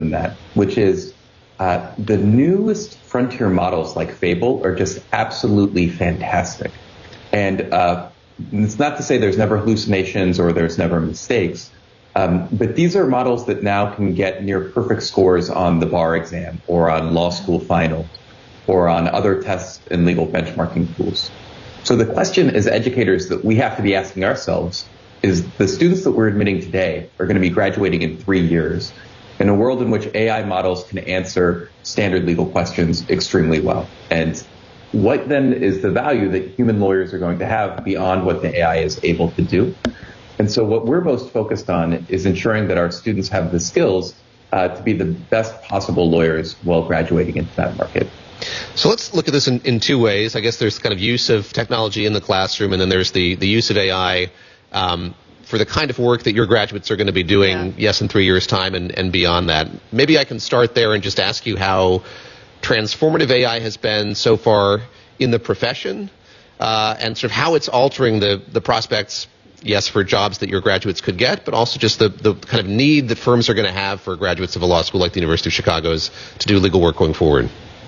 than that, which is the newest frontier models like Fable are just absolutely fantastic. And it's not to say there's never hallucinations or there's never mistakes, but these are models that now can get near perfect scores on the bar exam or on law school final or on other tests and legal benchmarking tools. So the question as educators that we have to be asking ourselves is the students that we're admitting today are going to be graduating in 3 years in a world in which AI models can answer standard legal questions extremely well. And what then is the value that human lawyers are going to have beyond what the AI is able to do? And so what we're most focused on is ensuring that our students have the skills to be the best possible lawyers while graduating into that market. So let's look at this in two ways. I guess there's kind of use of technology in the classroom, and then there's the use of AI for the kind of work that your graduates are going to be doing, in 3 years' time and beyond that. Maybe I can start there and just ask you how transformative AI has been so far in the profession, and sort of how it's altering the prospects, for jobs that your graduates could get, but also just the kind of need that firms are going to have for graduates of a law school like the University of Chicago's to do legal work going forward.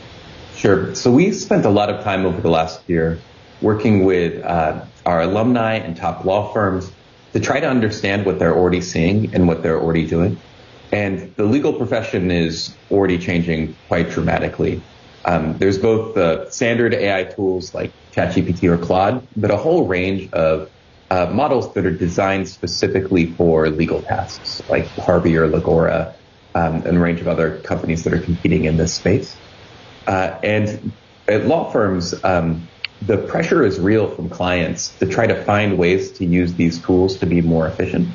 Sure. So we spent a lot of time over the last year working with our alumni and top law firms to try to understand what they're already seeing and what they're already doing. And the legal profession is already changing quite dramatically. There's both the standard AI tools like ChatGPT or Claude, but a whole range of models that are designed specifically for legal tasks like Harvey or Legora, and a range of other companies that are competing in this space. And at law firms, the pressure is real from clients to try to find ways to use these tools to be more efficient.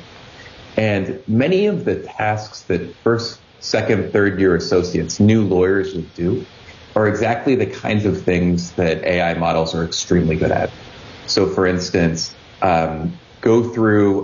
And many of the tasks that first, second, third year associates, new lawyers would do are exactly the kinds of things that AI models are extremely good at. So for instance, go through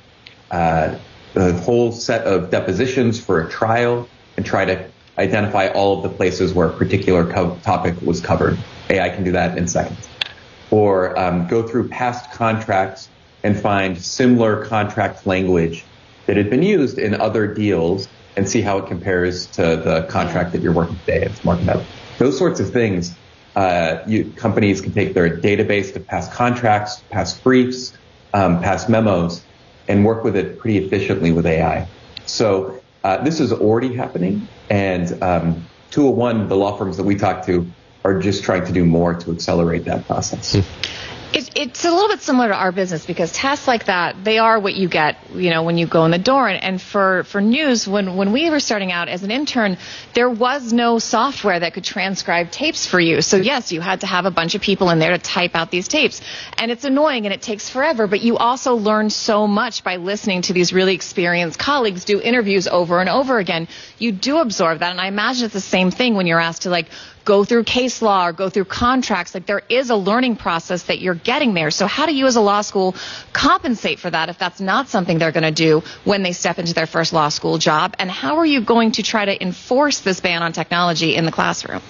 the whole set of depositions for a trial and try to identify all of the places where a particular topic was covered. AI can do that in seconds. Or go through past contracts and find similar contract language that had been used in other deals and see how it compares to the contract that you're working today. It's marked up. Those sorts of things, companies can take their database of past contracts, past briefs, past memos, and work with it pretty efficiently with AI. So this is already happening, and 201, the law firms that we talk to, are just trying to do more to accelerate that process. It's a little bit similar to our business because tasks like that, they are what you get, when you go in the door. And for news, when we were starting out as an intern, there was no software that could transcribe tapes for you. So yes, you had to have a bunch of people in there to type out these tapes. And it's annoying and it takes forever, but you also learn so much by listening to these really experienced colleagues do interviews over and over again. You do absorb that. And I imagine it's the same thing when you're asked to go through case law or go through contracts. There is a learning process that you're getting there. So how do you as a law school compensate for that if that's not something they're going to do when they step into their first law school job? And how are you going to try to enforce this ban on technology in the classroom?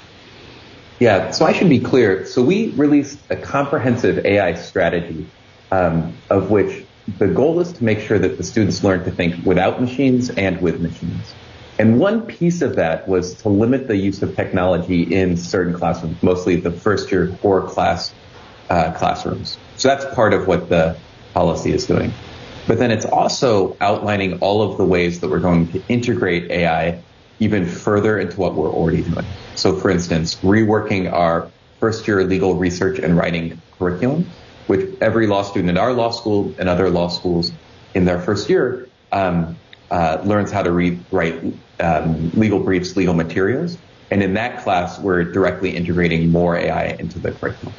Yeah, so I should be clear. So we released a comprehensive AI strategy, of which the goal is to make sure that the students learn to think without machines and with machines. And one piece of that was to limit the use of technology in certain classrooms, mostly the first year core class classrooms. So that's part of what the policy is doing. But then it's also outlining all of the ways that we're going to integrate AI even further into what we're already doing. So for instance, reworking our first year legal research and writing curriculum, which every law student in our law school and other law schools in their first year learns how to write legal briefs, legal materials. And in that class, we're directly integrating more AI into the curriculum.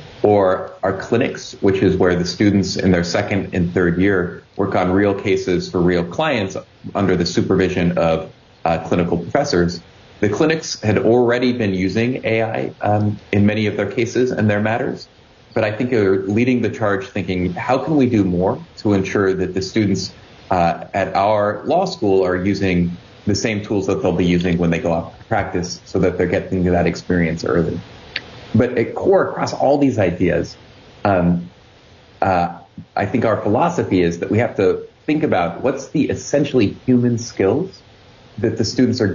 Or our clinics, which is where the students in their second and third year work on real cases for real clients under the supervision of clinical professors. The clinics had already been using AI in many of their cases and their matters. But I think they're leading the charge thinking, how can we do more to ensure that the students at our law school are using the same tools that they'll be using when they go out to practice so that they're getting to that experience early. But at core, across all these ideas, I think our philosophy is that we have to think about what's the essentially human skills that the students are